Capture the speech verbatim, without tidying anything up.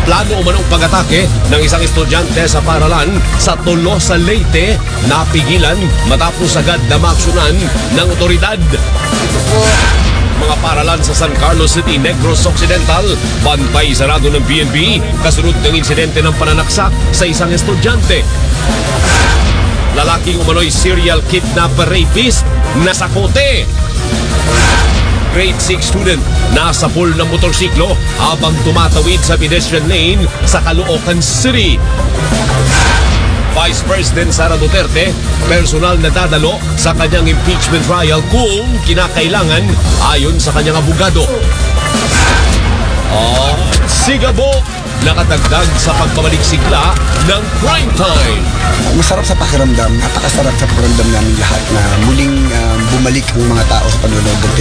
Plano umanong pag-atake ng isang estudyante sa paralan sa Tolosa, Leyte napigilan matapos agad na maaksyonan ng otoridad. Mga paralan sa San Carlos City, Negros Occidental, bantay sarado ng B N B kasunod ng insidente ng pananaksak sa isang estudyante. Lalaking umano'y serial kidnapper rapist na sakote. Grade six student nasa pool ng motorsiklo habang tumatawid sa pedestrian lane sa Caloocan City. Vice President Sara Duterte, personal na dadalo sa kanyang impeachment trial kung kinakailangan ayon sa kanyang abogado. At sigabo, nakatagdag sa pagbabalik sigla ng prime time. Masarap sa pakiramdam, napakasarap sa pakiramdam namin lahat na muling uh, bumalik ang mga tao sa panonood ng